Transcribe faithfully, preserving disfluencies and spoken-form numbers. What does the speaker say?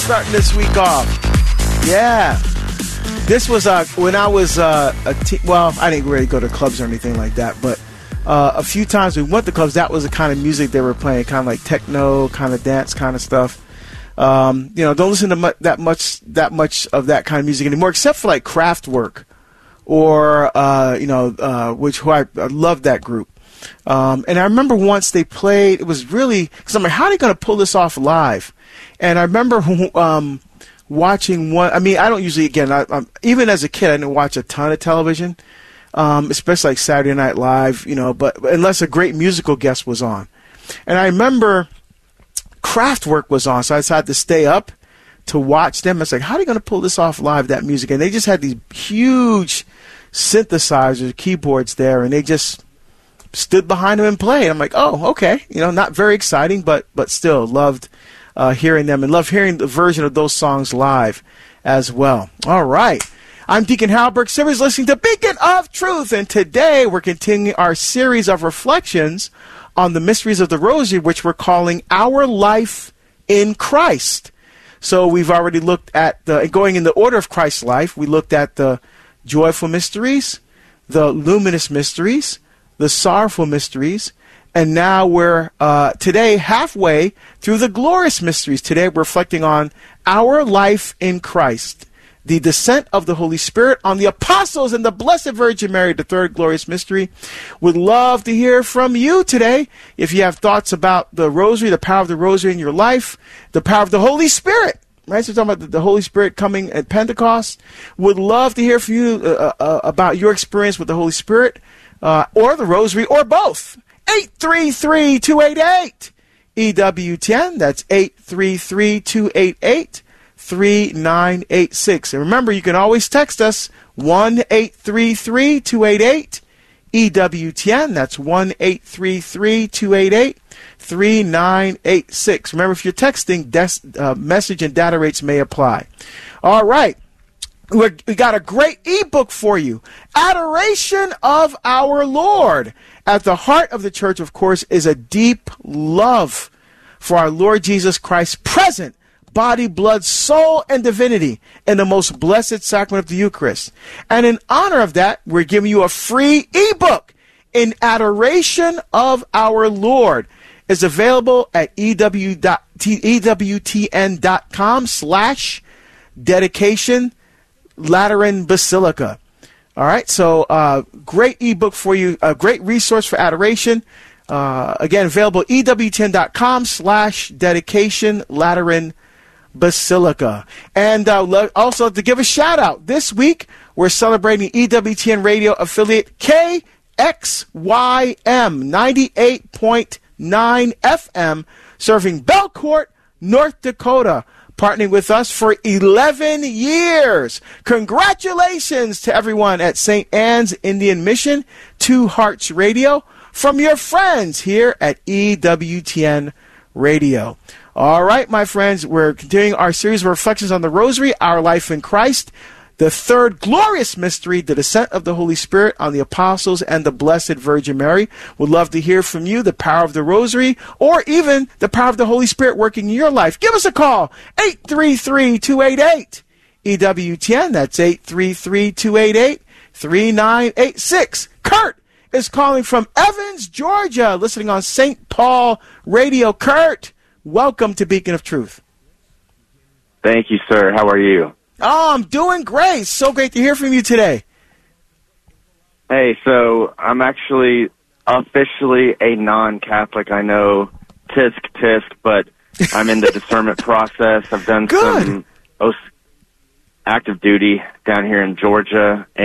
starting this week off. Yeah. This was uh, when I was uh, a te- well, I didn't really go to clubs or anything like that, but uh, a few times we went to clubs, that was the kind of music they were playing, kind of like techno, kind of dance kind of stuff. Um, you know, don't listen to mu- that much that much of that kind of music anymore, except for like Kraftwerk or, uh, you know, uh, which who I, I love that group. Um, and I remember once they played, it was really, because I'm like, how are they going to pull this off live? And I remember um, watching one, I mean, I don't usually, again, I, I'm, even as a kid, I didn't watch a ton of television, um, especially like Saturday Night Live, you know, but unless a great musical guest was on. And I remember Kraftwerk was on, so I decided to stay up to watch them. I was like, how are they going to pull this off live, that music? And they just had these huge synthesizers, keyboards there, and they just stood behind them and played. I'm like, oh, okay. You know, not very exciting, but but still loved uh, hearing them and loved hearing the version of those songs live as well. All right. I'm Deacon Harold Burke Simmons, listening to Beacon of Truth, and today we're continuing our series of reflections on the mysteries of the Rosary, which we're calling Our Life in Christ. So we've already looked at the, going in the order of Christ's life, we looked at the joyful mysteries, the luminous mysteries, the sorrowful mysteries, and now we're uh, today halfway through the glorious mysteries. Today we're reflecting on our life in Christ, the descent of the Holy Spirit on the apostles and the Blessed Virgin Mary, the third glorious mystery. Would love to hear from you today. If you have thoughts about the Rosary, the power of the Rosary in your life, the power of the Holy Spirit, right? So we're talking about the Holy Spirit coming at Pentecost. Would love to hear from you uh, uh, about your experience with the Holy Spirit, uh, or the Rosary, or both. eight three three, two eight eight, E W T N. That's eight three three, two eight eight, three nine eight six. And remember, you can always text us, one eight three three, two eight eight, E W T N. That's one eight three three, two eight eight, three nine eight six. Remember, if you're texting, des- uh, message and data rates may apply. All right. We're, we got a great ebook for you, Adoration of Our Lord. At the heart of the church, of course, is a deep love for our Lord Jesus Christ, present, body, blood, soul, and divinity in the most blessed sacrament of the Eucharist. And in honor of that, we're giving you a free ebook in Adoration of Our Lord. It's available at E W T N dot com slash dedication Lateran Basilica. All right, so uh, great ebook for you, a great resource for adoration. Uh, again, available E W T N dot com slash dedication Lateran Basilica. And uh, also to give a shout out, this week we're celebrating E W T N radio affiliate K X Y M ninety-eight point nine F M, serving Belcourt, North Dakota, partnering with us for eleven years. Congratulations to everyone at Saint Anne's Indian Mission, Two Hearts Radio, from your friends here at E W T N Radio. All right, my friends, we're continuing our series of reflections on the Rosary, Our Life in Christ, the third glorious mystery, the descent of the Holy Spirit on the apostles and the Blessed Virgin Mary. Would love to hear from you, the power of the Rosary, or even the power of the Holy Spirit working in your life. Give us a call, eight three three, two eight eight, E W T N. That's eight three three, two eight eight, three nine eight six. Kurt is calling from Evans, Georgia, listening on Saint Paul Radio. Kurt, welcome to Beacon of Truth. Thank you, sir. How are you? Oh, I'm doing great. So great to hear from you today. Hey, so I'm actually officially a non-Catholic. I know, tisk, tisk, but I'm in the discernment process. I've done Good. some active duty down here in Georgia,